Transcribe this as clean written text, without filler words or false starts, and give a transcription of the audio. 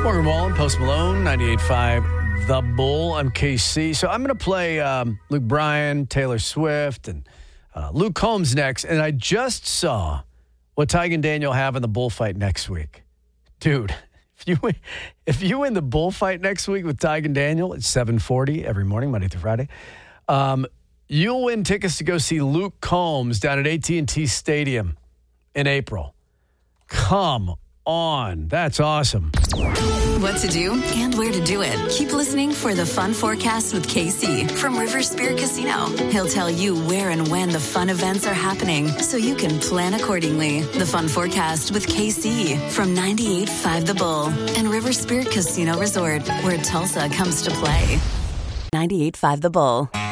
Morgan Wallen, Post Malone, 98.5 The Bull. I'm KC. So I'm going to play Luke Bryan, Taylor Swift, and Luke Combs next. And I just saw what Tygan Daniel have in the bullfight next week. Dude, if you win the bullfight next week with Tygan Daniel, it's 7:40 every morning, Monday through Friday. You'll win tickets to go see Luke Combs down at AT&T Stadium in April. Come on. That's awesome. What to do and where to do it. Keep listening for the Fun Forecast with KC from River Spirit Casino. He'll tell you where and when the fun events are happening so you can plan accordingly. The Fun Forecast with KC from 98.5 The Bull and River Spirit Casino Resort, where Tulsa comes to play. 98.5 The Bull.